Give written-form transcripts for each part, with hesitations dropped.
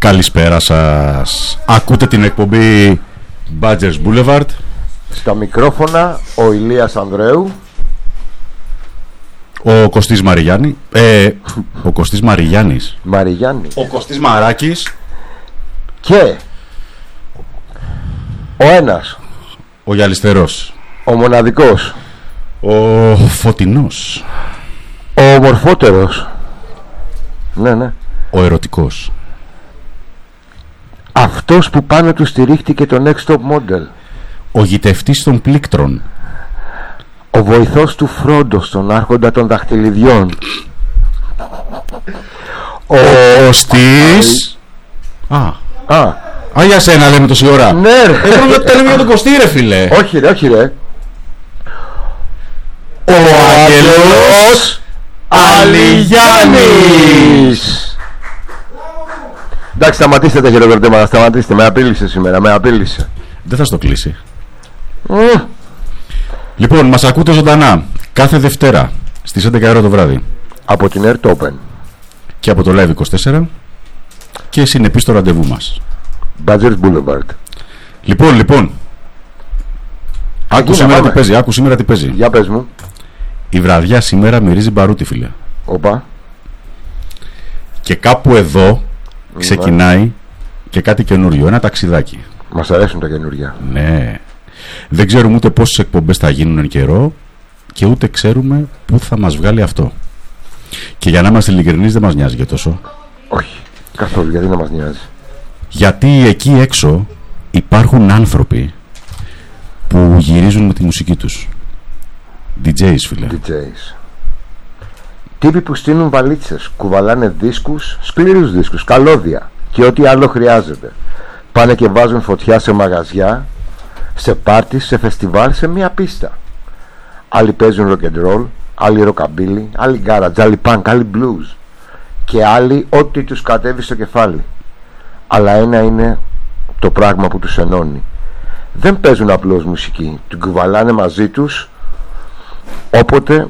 Καλησπέρα σας. Ακούτε την εκπομπή Badgers Boulevard. Στα μικρόφωνα ο Ηλίας Ανδρέου, ο Κωστής Μαριγιάννη. Ο Κωστής Μαριγιάννης. Ο Κωστής Μαράκης. Και ο ένας, ο Γυαλιστερός, ο μοναδικός, ο Φωτεινός, ο ομορφότερος, ναι, ο Ερωτικός, αυτός που πάνω του στηρίχτηκε το Next Top Model, ο γητευτής των πλήκτρων, ο βοηθός του Φρόντο στον άρχοντα των δαχτυλιδιών, ο Κωστής. Για σένα λέμε τόση ώρα. Ναι ρε. Εγώ τα λέμε για τον Κωστή ρε φίλε. Όχι ρε. Ο Άγγελος Αλιγιάννης. Εντάξει, σταματήστε τα χειροκροτήματα, σταματήστε. Με απείλησε σήμερα, με απείλησε. Δεν θα στο κλείσει. Λοιπόν, μας ακούτε ζωντανά κάθε Δευτέρα στις 11 ώρα το βράδυ από την Air Open και από το Live 24 και συνεπείς στο ραντεβού μας Badgers Boulevard. Λοιπόν άκου σήμερα τι παίζει. Για πες μου. Η βραδιά σήμερα μυρίζει μπαρούτι φίλε. Οπα. Και κάπου εδώ ξεκινάει και κάτι καινούριο, ένα ταξιδάκι. Μας αρέσουν τα καινούρια. Ναι. Δεν ξέρουμε ούτε πόσες εκπομπές θα γίνουν εν καιρό και ούτε ξέρουμε πού θα μας βγάλει αυτό. Και για να είμαστε ειλικρινείς δεν μας νοιάζει για τόσο. Όχι, καθόλου, γιατί να μας νοιάζει. Γιατί εκεί έξω υπάρχουν άνθρωποι που γυρίζουν με τη μουσική τους. DJs φίλε. DJs. Τύποι που στείνουν βαλίτσες, κουβαλάνε δίσκους, σκληρούς δίσκους, καλώδια και ό,τι άλλο χρειάζεται. Πάνε και βάζουν φωτιά σε μαγαζιά, σε πάρτι, σε φεστιβάλ, σε μία πίστα. Άλλοι παίζουν rock and roll, άλλοι rockabilly, άλλοι garage, άλλοι punk, άλλοι blues και άλλοι ό,τι τους κατέβει στο κεφάλι. Αλλά ένα είναι το πράγμα που τους ενώνει. Δεν παίζουν απλώς μουσική, την κουβαλάνε μαζί τους. Οπότε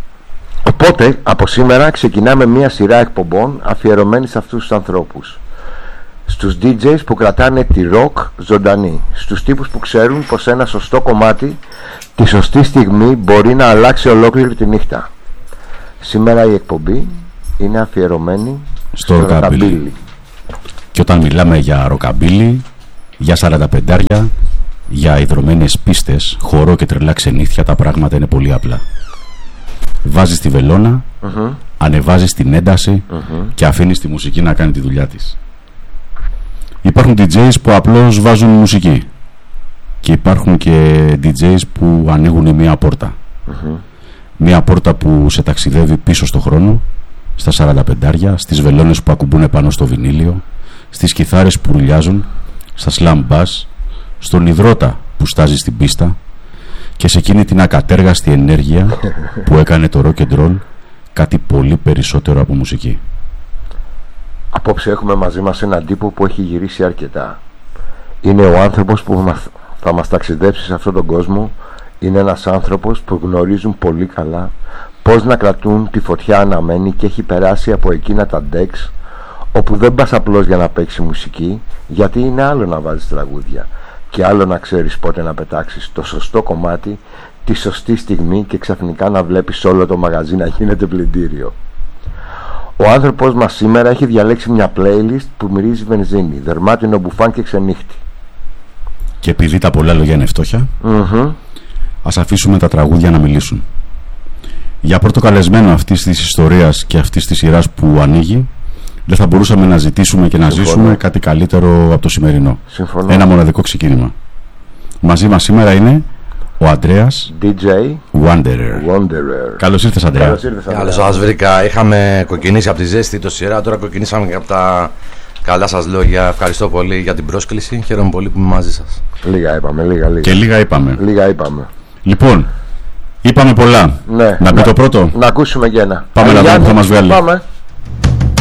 από σήμερα ξεκινάμε μία σειρά εκπομπών αφιερωμένη σε αυτούς τους ανθρώπους. Στους DJs που κρατάνε τη rock ζωντανή. Στους τύπους που ξέρουν πως ένα σωστό κομμάτι τη σωστή στιγμή μπορεί να αλλάξει ολόκληρη τη νύχτα. Σήμερα η εκπομπή είναι αφιερωμένη στο rockabilly. Και όταν μιλάμε για rockabilly, για 45άρια, για ιδρωμένες πίστες, χορό και τρελά ξενύχια, τα πράγματα είναι πολύ απλά. Βάζεις τη βελόνα, ανεβάζεις την ένταση και αφήνεις τη μουσική να κάνει τη δουλειά της. Υπάρχουν DJs που απλώς βάζουν μουσική και υπάρχουν και DJs που ανοίγουν μία πόρτα. Μία πόρτα που σε ταξιδεύει πίσω στο χρόνο, στα 45άρια, στις βελόνες που ακουμπούν πάνω στο βινίλιο, στις κιθάρες που ρουλιάζουν, στα slam bass, στον υδρότα που στάζει στην πίστα και σε εκείνη την ακατέργαστη ενέργεια που έκανε το rock and roll κάτι πολύ περισσότερο από μουσική. Απόψε έχουμε μαζί μας έναν τύπο που έχει γυρίσει αρκετά. Είναι ο άνθρωπος που θα μας ταξιδέψει σε αυτόν τον κόσμο. Είναι ένας άνθρωπος που γνωρίζουν πολύ καλά πώς να κρατούν τη φωτιά αναμένη και έχει περάσει από εκείνα τα decks όπου δεν πας απλώς για να παίξει μουσική, γιατί είναι άλλο να βάζεις τραγούδια και άλλο να ξέρεις πότε να πετάξεις το σωστό κομμάτι τη σωστή στιγμή και ξαφνικά να βλέπεις όλο το μαγαζί να γίνεται πλυντήριο. Ο άνθρωπος μας σήμερα έχει διαλέξει μια playlist που μυρίζει βενζίνη, δερμάτινο μπουφάν και ξενύχτη. Και επειδή τα πολλά λόγια είναι φτώχεια, ας αφήσουμε τα τραγούδια να μιλήσουν. Για πρώτο καλεσμένο αυτής της ιστορίας και αυτής της σειράς που ανοίγει, δεν θα μπορούσαμε να ζητήσουμε και να ζήσουμε κάτι καλύτερο από το σημερινό. Συμφωνώ. Ένα μοναδικό ξεκίνημα. Μαζί μας σήμερα είναι ο Αντρέας DJ Wanderer. Καλώς ήρθες Αντρέα. Καλώς σας βρήκα. Είχαμε κοκκινήσει από τη ζέστη το σειρά, τώρα κοκκινήσαμε και από τα καλά σας λόγια. Ευχαριστώ πολύ για την πρόσκληση. Χαίρομαι πολύ που είμαι μαζί σας. Λίγα είπαμε. Και λίγα είπαμε. Λοιπόν, είπαμε πολλά. Ναι, να μπει το πρώτο. Να ακούσουμε και ένα. Πάμε να δούμε που θα μας βγάλει. Πάμε.